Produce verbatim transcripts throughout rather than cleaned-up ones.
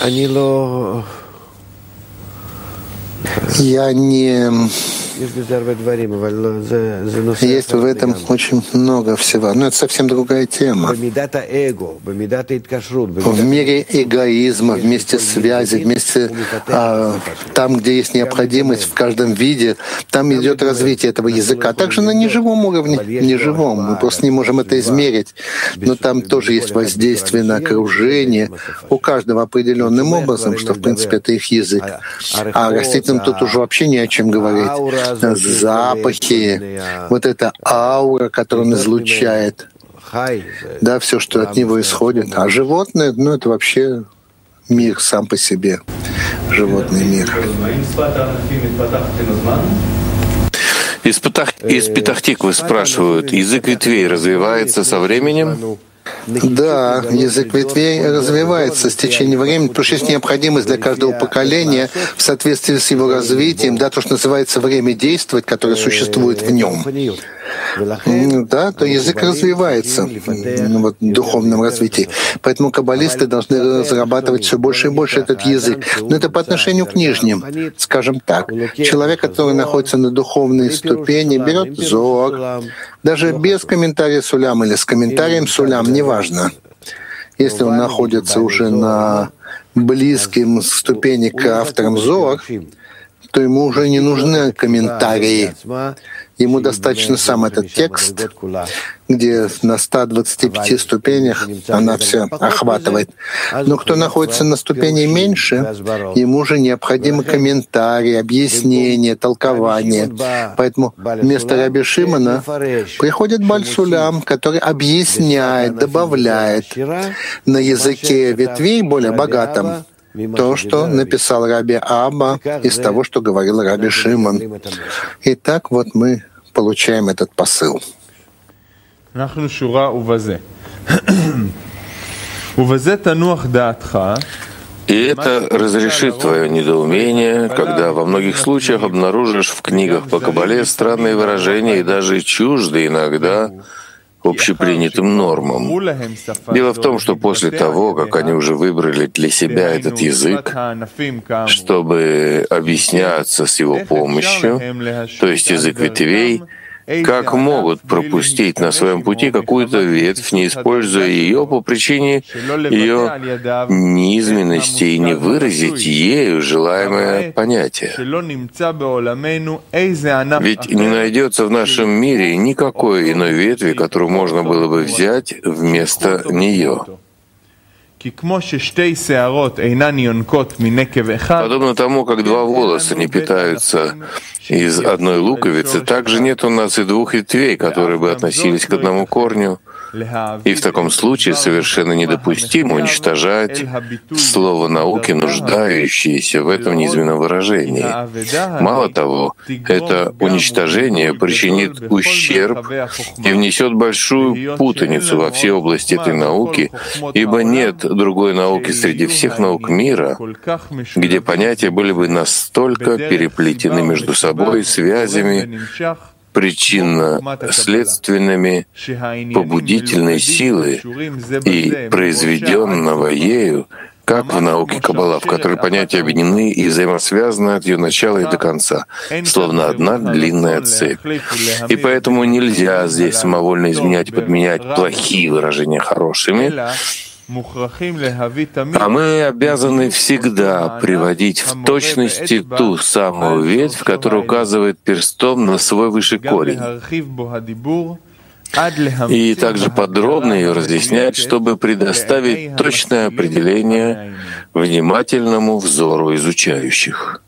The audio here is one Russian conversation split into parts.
Я не... Есть в этом очень много всего. Но это совсем другая тема. В мире эгоизма, вместе связи, вместе а, там, где есть необходимость в каждом виде, там идет развитие этого языка. Также на неживом уровне, неживом, мы просто не можем это измерить. Но там тоже есть воздействие на окружение у каждого определенным образом, что, в принципе, это их язык. А растительным тут уже вообще не о чем говорить. Запахи, вот эта аура, которую он излучает, да, все, что от него исходит. А животное, ну, это вообще мир сам по себе, животный мир. Из, Патах... Из Петах-Тиквы спрашивают, язык ветвей развивается со временем? Да, язык ветвей развивается с течением времени, потому что есть необходимость для каждого поколения в соответствии с его развитием, да, то, что называется время действовать, которое существует в нем. Да, то язык развивается вот, в духовном развитии. Поэтому каббалисты должны разрабатывать все больше и больше этот язык. Но это по отношению к нижним. Скажем так, человек, который находится на духовной ступени, берет зоар, даже без комментария сулям или с комментарием сулям, неважно. Если он находится уже на близком ступени к авторам зоар, то ему уже не нужны комментарии. Ему достаточно сам этот текст, где на ста двадцати пяти ступенях она все охватывает. Но кто находится на ступени меньше, ему уже необходимы комментарии, объяснения, толкования. Поэтому вместо Раби Шимона приходит Бааль Сулям, который объясняет, добавляет на языке ветвей более богатом то, что написал Раби Абба из того, что говорил Раби Шимон. И так вот мы получаем этот посыл. И это разрешит твое недоумение, когда во многих случаях обнаружишь в книгах по Кабале странные выражения и даже чуждые иногда общепринятым нормам. Дело в том, что после того, как они уже выбрали для себя этот язык, чтобы объясняться с его помощью, то есть язык ветвей, как могут пропустить на своем пути какую-то ветвь, не используя ее по причине ее низменности и не выразить ею желаемое понятие? Ведь не найдется в нашем мире никакой иной ветви, которую можно было бы взять вместо нее. Подобно тому, как два волоса не питаются из одной луковицы, также нет у нас и двух ветвей, которые бы относились к одному корню. И в таком случае совершенно недопустимо уничтожать слово науки, нуждающееся в этом низменном выражении. Мало того, это уничтожение причинит ущерб и внесет большую путаницу во все области этой науки, ибо нет другой науки среди всех наук мира, где понятия были бы настолько переплетены между собой связями, причинно-следственными, побудительной силы и произведенного ею, как в науке Каббала, в которой понятия объединены и взаимосвязаны от ее начала и до конца, словно одна длинная цепь. И поэтому нельзя здесь самовольно изменять и подменять плохие выражения хорошими, а мы обязаны всегда приводить в точности ту самую ветвь, которая указывает перстом на свой высший корень, и также подробно ее разъяснять, чтобы предоставить точное определение внимательному взору изучающих.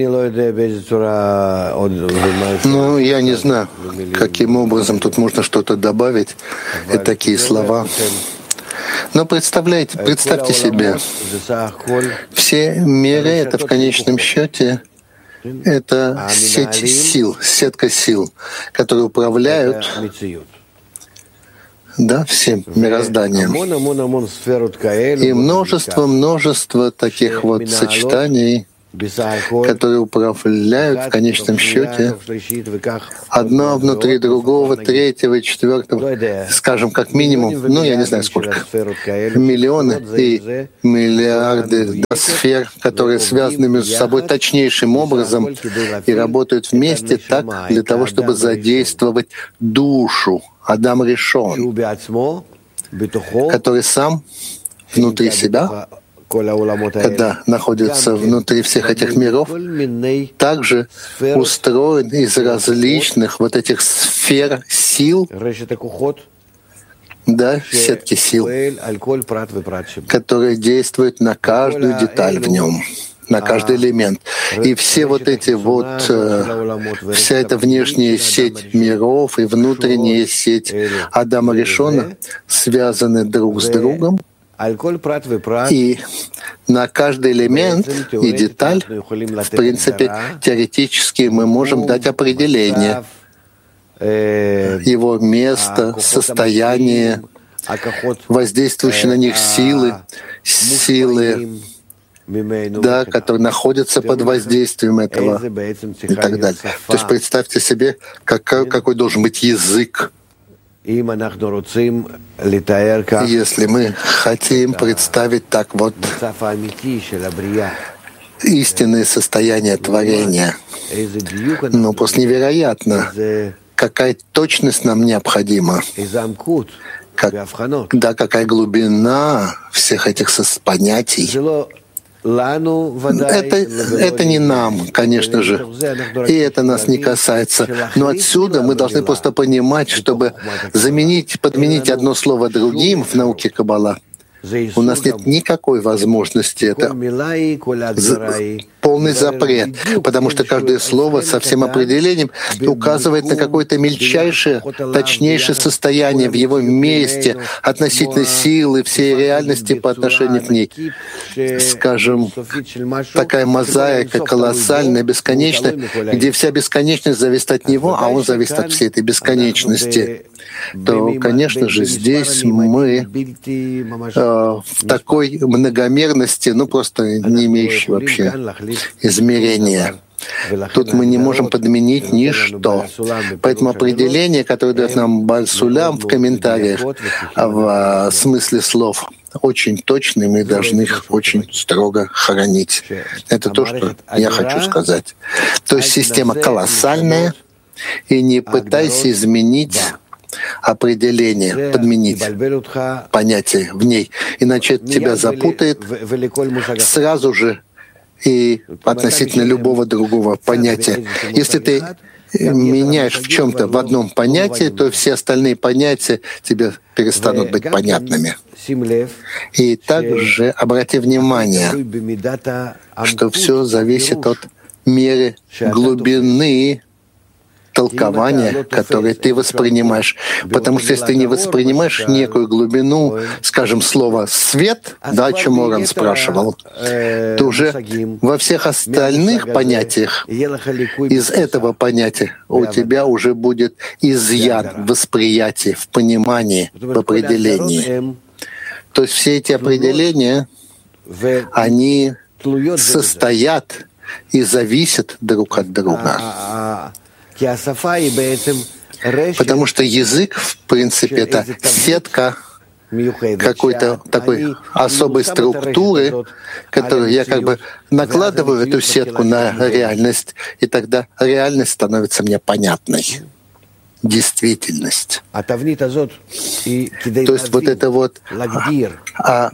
Ну, я не знаю, каким образом тут можно что-то добавить, и такие слова. Но представляете, представьте себе, все миры — это в конечном счете это сеть сил, сетка сил, которые управляют, да, всем мирозданием. И множество, множество таких вот сочетаний, которые управляют в конечном счете одно внутри другого, третьего и четвертого, скажем, как минимум, ну, я не знаю сколько, миллионы и миллиарды да, сфер, которые связаны между собой точнейшим образом и работают вместе так для того, чтобы задействовать душу, Адам Ришон, который сам внутри себя, когда находится внутри всех этих миров, также устроен из различных вот этих сфер сил, да, сетки сил, которые действуют на каждую деталь в нем, на каждый элемент. И все вот эти вот, э, вся эта внешняя сеть миров и внутренняя сеть Адама Ришона связаны друг с другом, и на каждый элемент и деталь, в принципе, теоретически мы можем дать определение его места, состояние, воздействующие на них силы, силы, да, которые находятся под воздействием этого и так далее. То есть представьте себе, какой, какой должен быть язык, если мы хотим представить так вот истинное состояние творения. Но просто невероятно, какая точность нам необходима, как, да, какая глубина всех этих понятий. Это, это не нам, конечно же, и это нас не касается. Но отсюда мы должны просто понимать, чтобы заменить, подменить одно слово другим в науке Каббала, у нас нет никакой возможности. Это полный запрет, потому что каждое слово со всем определением указывает на какое-то мельчайшее, точнейшее состояние в его месте относительно силы, всей реальности по отношению к ней. Скажем, такая мозаика колоссальная, бесконечная, где вся бесконечность зависит от него, а он зависит от всей этой бесконечности. То, конечно же, здесь мы э, в такой многомерности, ну просто не имеющей вообще измерения. Тут мы не можем подменить ничто. Поэтому определение, которое дает нам Бааль Сулам в комментариях, в смысле слов, очень точные, мы должны их очень строго хранить. Это то, что я хочу сказать. То есть система колоссальная, и не пытайся изменить определение, подменить понятие в ней, иначе это тебя запутает сразу же и относительно любого другого понятия. Если ты меняешь в чем-то в одном понятии, то все остальные понятия тебе перестанут быть понятными. И также обрати внимание, что все зависит от меры глубины толкования, которое ты воспринимаешь. Потому что если ты не воспринимаешь некую глубину, скажем, слово «свет», да, о чем Оран спрашивал, то уже во всех остальных понятиях из этого понятия у тебя уже будет изъян в восприятии, в понимании, в определении. То есть все эти определения, они состоят и зависят друг от друга. Потому что язык, в принципе, это сетка какой-то такой особой структуры, которую я как бы накладываю эту сетку на реальность, и тогда реальность становится мне понятной. Действительность. То есть вот это вот а,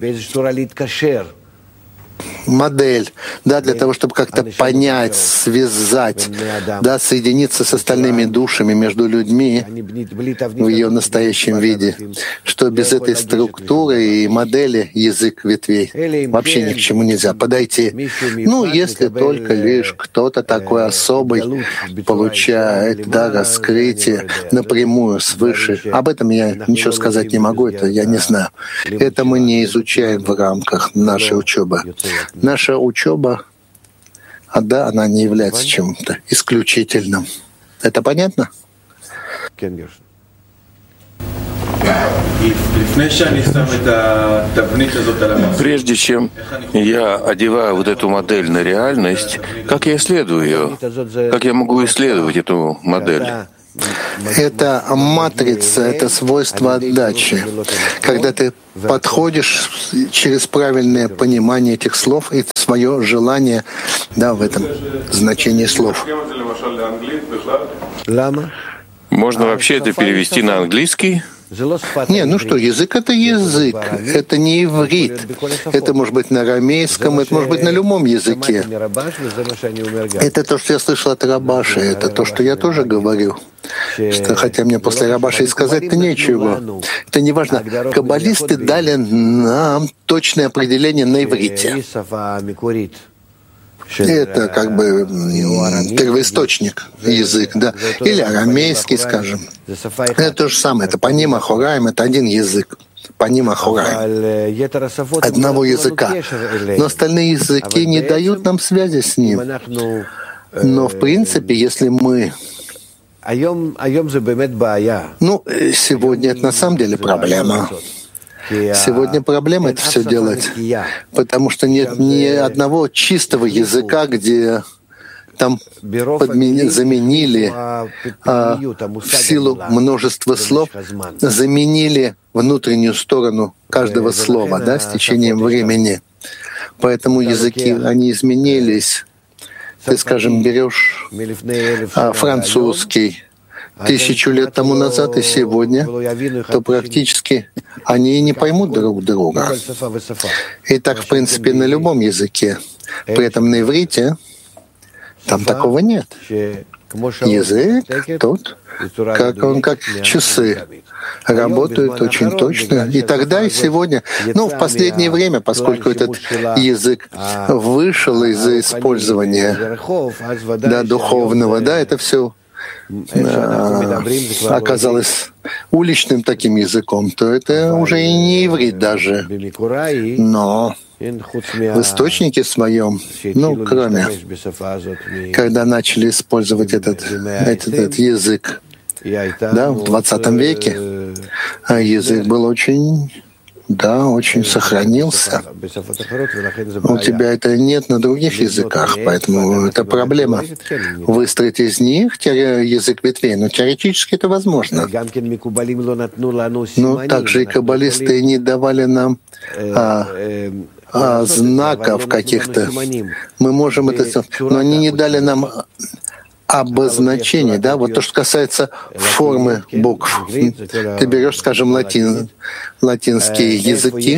модель, да, для того, чтобы как-то понять, связать, да, соединиться с остальными душами между людьми в ее настоящем виде, что без этой структуры и модели язык ветвей вообще ни к чему нельзя подойти. Ну, если только лишь кто-то такой особый получает, да, раскрытие напрямую свыше. Об этом я ничего сказать не могу, это я не знаю. Это мы не изучаем в рамках нашей учебы. Наша учеба, а да, она не является чем-то исключительным. Это понятно? Прежде чем я одеваю вот эту модель на реальность, как я исследую ее? Как я могу исследовать эту модель? Это матрица, это свойство отдачи. Когда ты подходишь через правильное понимание этих слов и свое желание, да, в этом значении слов. Можно вообще это перевести на английский? Не, ну что, язык — это язык, это не иврит. Это может быть на арамейском, это может быть на любом языке. Это то, что я слышал от Рабаши, это то, что я тоже говорю. Что, хотя мне после Рабаши сказать-то нечего. Это не важно. Каббалисты дали нам точное определение на иврите. Это как бы первоисточник, язык, да, или арамейский, скажем. Это то же самое, это паним ахураим, это один язык, паним ахураим, одного языка. Но остальные языки не дают нам связи с ним. Но в принципе, если мы... Ну, сегодня это на самом деле проблема. Сегодня проблема это все делать, потому что нет ни одного чистого языка, где там подмени, заменили а, в силу множества слов, заменили внутреннюю сторону каждого слова, да, с течением времени. Поэтому языки, они изменились. Ты, скажем, берешь а, французский тысячу лет тому назад и сегодня, то практически они не поймут друг друга. И так, в принципе, на любом языке. При этом на иврите там такого нет. Язык тот, как он, как часы, работают очень точно. И тогда, и сегодня. Ну, в последнее время, поскольку этот язык вышел из использования, да, духовного, да, это все оказалось уличным таким языком, то это уже и не иврит даже. Но в источнике своем, ну, кроме, когда начали использовать этот, этот, этот язык, да, в двадцатом веке, язык был очень... Да, очень сохранился. У тебя это нет на других языках, поэтому это проблема. Выстроить из них язык ветвей, но теоретически это возможно. Но также и каббалисты не давали нам а, а, знаков каких-то. Мы можем это сделать, но они не дали нам обозначений, да, вот то, что касается формы букв. Ты берешь, скажем, латин, латинские языки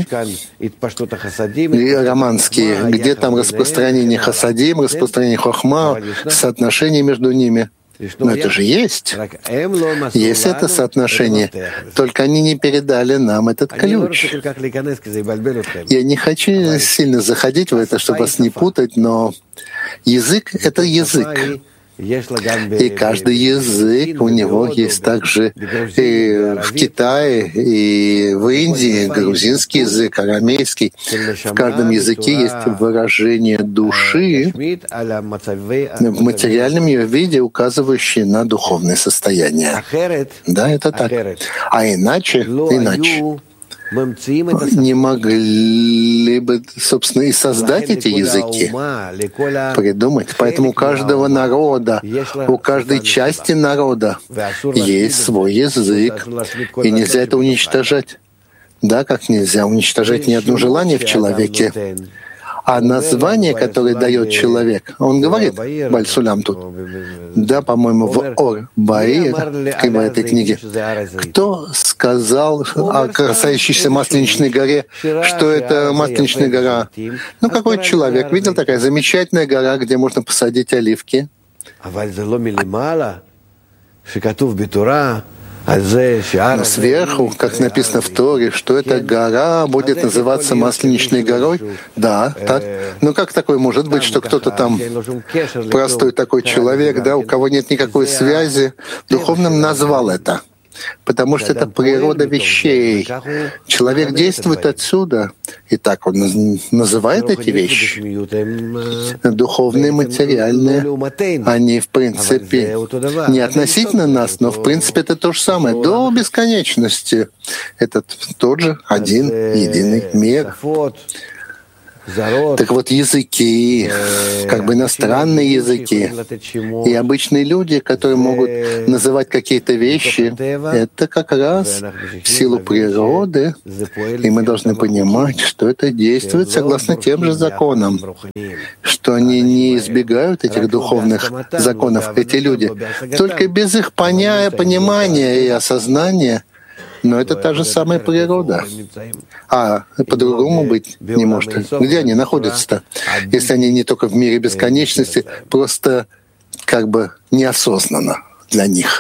и романские, где там распространение хасадим, распространение хохма, соотношение между ними. Но это же есть. Есть это соотношение. Только они не передали нам этот ключ. Я не хочу сильно заходить в это, чтобы вас не путать, но язык — это язык. И каждый язык у него есть также и в Китае, и в Индии грузинский язык, арамейский. В каждом языке есть выражение души в материальном ее виде, указывающее на духовное состояние. Да, это так. А иначе, иначе не могли бы, собственно, и создать эти языки, придумать. Поэтому у каждого народа, у каждой части народа есть свой язык, и нельзя это уничтожать. Да, как нельзя уничтожать ни одно желание в человеке. А название, которое дает человек, он говорит, Баль-Сулям тут, да, по-моему, в Ор-Баир, в этой книге, кто сказал о касающейся Масленичной горе, что это Масленичная гора? Ну, какой-то человек видел такая замечательная гора, где можно посадить оливки. Но сверху, как написано в Торе, что эта гора будет называться Масленичной горой, да, так. Но как такое может быть, что кто-то там, простой такой человек, да, у кого нет никакой связи, в духовном назвал это? Потому что это природа вещей. Человек действует отсюда, и так он называет эти вещи. Духовные, материальные, они, в принципе, не относительно нас, но, в принципе, это то же самое. До бесконечности. Это тот же один, единый мир. Так вот, языки, как бы иностранные языки, и обычные люди, которые могут называть какие-то вещи, это как раз в силу природы, и мы должны понимать, что это действует согласно тем же законам, что они не избегают этих духовных законов, эти люди, только без их поня- понимания и осознания. Но это та же самая природа. А по-другому быть не может. Где они находятся-то? Если они не только в мире бесконечности, просто как бы неосознанно для них.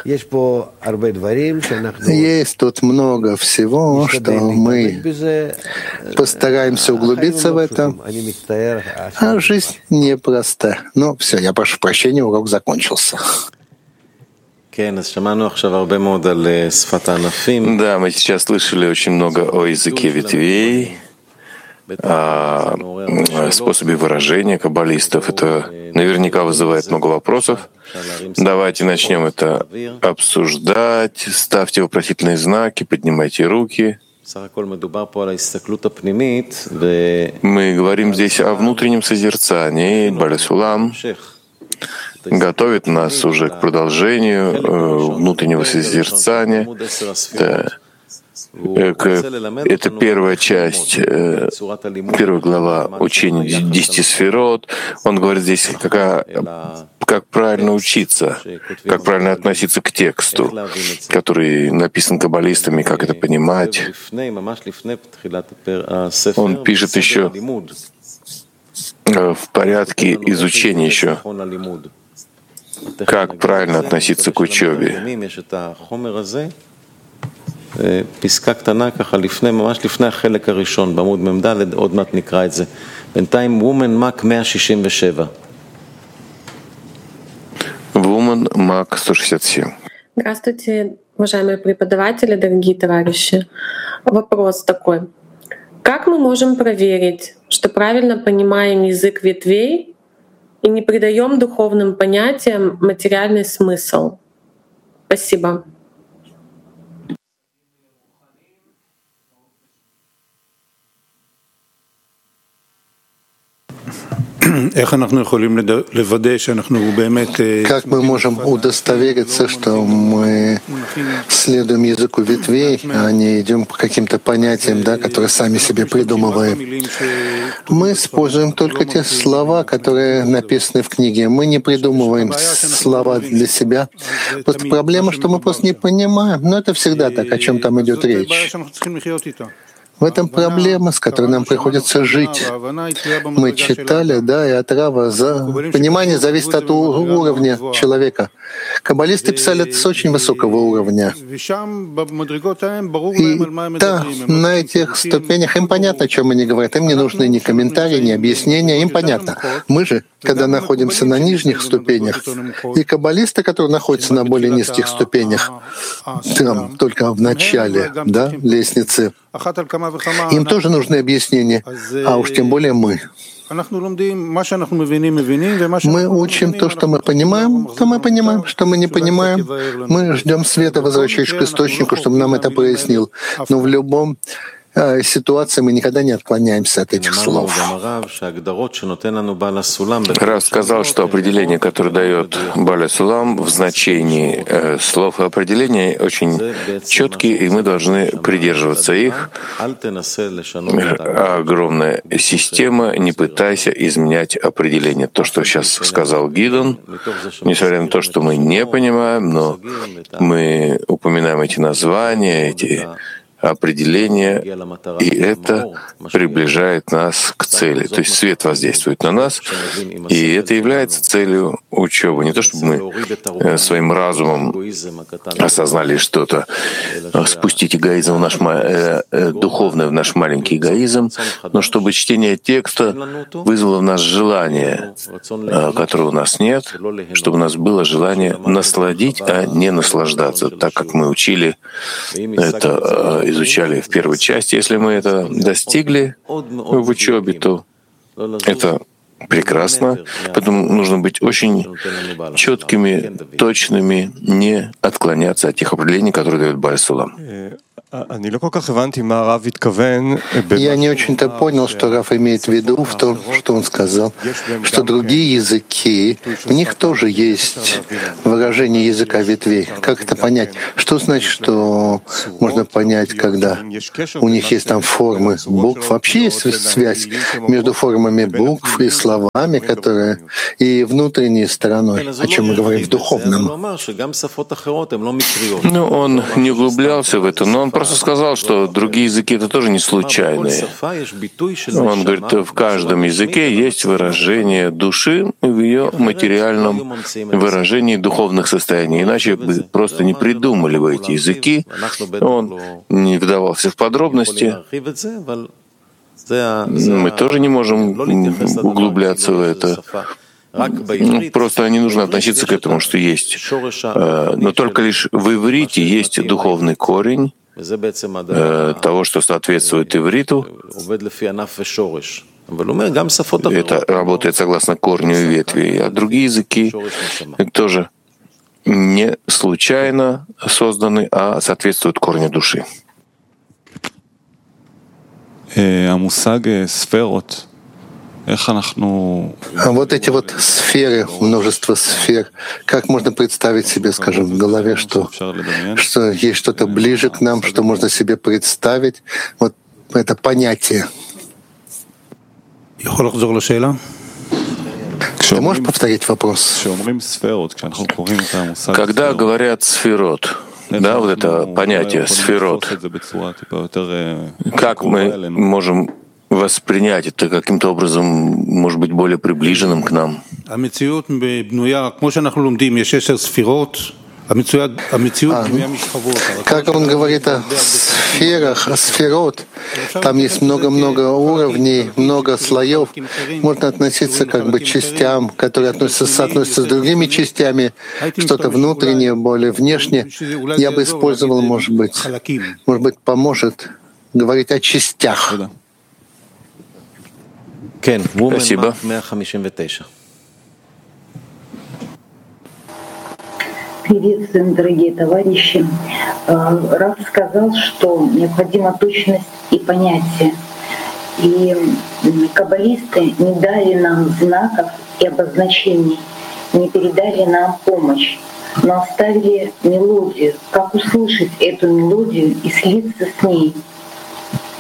Есть тут много всего, что мы постараемся углубиться в это. А жизнь непроста. Ну, все, я прошу прощения, урок закончился. Да, мы сейчас слышали очень много о языке ветвей, о способе выражения каббалистов. Это наверняка вызывает много вопросов. Давайте начнем это обсуждать. Ставьте вопросительные знаки, поднимайте руки. Мы говорим здесь о внутреннем созерцании. Баля Сулам готовит нас уже к продолжению э, внутреннего созерцания. Да. Это первая часть, э, первая глава учения десяти сферот. Он говорит здесь, какая, как правильно учиться, как правильно относиться к тексту, который написан каббалистами, как это понимать. Он пишет еще в порядке изучения еще, как правильно относиться к учебе. פסקה קטנה ככה לפני, ממש לפני החלק הראשון, בעמוד מ"ד, עוד מעט נקרא את זה. בינתיים Woman Mac מאה שישים ושבע. Woman Mac сто шестьдесят семь. Здравствуйте, уважаемые преподаватели, дорогие товарищи. Вопрос такой. Как мы можем проверить, что правильно понимаем язык ветвей и не придаем духовным понятиям материальный смысл? Спасибо. Как мы можем удостовериться, что мы следуем языку ветвей, а не идем по каким-то понятиям, да, которые сами себе придумываем? Мы используем только те слова, которые написаны в книге. Мы не придумываем слова для себя. Просто проблема, что мы просто не понимаем. Но это всегда так, о чем там идет речь. В этом проблема, с которой нам приходится жить. Мы читали, да, и отрава, за... понимание зависит от уровня человека. Каббалисты писали это с очень высокого уровня. И да, на этих ступенях им понятно, о чем они говорят. Им не нужны ни комментарии, ни объяснения, им понятно. Мы же, когда находимся на нижних ступенях, и каббалисты, которые находятся на более низких ступенях, там только в начале, да, лестницы, им тоже нужны объяснения, а уж тем более мы. Мы учим то, что мы понимаем, то мы понимаем, что мы не понимаем. Мы ждем света, возвращающегося к источнику, чтобы нам это прояснил. Но в любом ситуации мы никогда не отклоняемся от этих слов. Рав сказал, что определение, которое дает Баля Сулам в значении э, слов и определений, очень четкие, и мы должны придерживаться их. Огромная система, не пытайся изменять определение. То, что сейчас сказал Гидон, несмотря на то, что мы не понимаем, но мы упоминаем эти названия, эти определение, и это приближает нас к цели. То есть свет воздействует на нас, и это является целью учебы. Не то, чтобы мы своим разумом осознали что-то, спустить эгоизм в наш, духовный в наш маленький эгоизм, но чтобы чтение текста вызвало в нас желание, которого у нас нет, чтобы у нас было желание насладить, а не наслаждаться, так как мы учили это, изучали в первой части. Если мы это достигли в учебе, то это прекрасно. Поэтому нужно быть очень четкими, точными, не отклоняться от тех определений, которые дает Бааль Сулам. Я не очень-то понял, что Раф имеет в виду в том, что он сказал, что другие языки, в них тоже есть выражение языка ветвей. Как это понять? Что значит, что можно понять, когда у них есть там формы букв? Вообще есть связь между формами букв и словами, которые и внутренней стороной, о чем мы говорим в духовном. Ну, он не углублялся в это, но он просто сказал, что другие языки — это тоже не случайные. Он говорит, в каждом языке есть выражение души в ее материальном выражении духовных состояний. Иначе бы просто не придумали бы эти языки. Он не вдавался в подробности. Мы тоже не можем углубляться в это. Ну, просто не нужно относиться к этому, что есть. Но только лишь в иврите есть духовный корень того, что соответствует ивриту. Это работает согласно корню и ветви. А другие языки тоже не случайно созданы, а соответствуют корню души. Вот эти вот сферы, множество сфер, как можно представить себе, скажем, в голове, что, что есть что-то ближе к нам, что можно себе представить, вот это понятие. Ты можешь повторить вопрос? Когда говорят «сферот», да, вот это понятие «сферот», как мы можем воспринять это каким-то образом, может быть, более приближенным к нам? А, как он говорит о сферах, о сферот, там есть много-много уровней, много слоев. Можно относиться как бы к частям, которые относятся, соотносятся с другими частями, что-то внутреннее, более внешнее. Я бы использовал, может быть, может быть, поможет говорить о частях. Спасибо. Приветствуем, дорогие товарищи. Раф сказал, что необходима точность и понятие. И каббалисты не дали нам знаков и обозначений, не передали нам помощь, но оставили мелодию, как услышать эту мелодию и слиться с ней —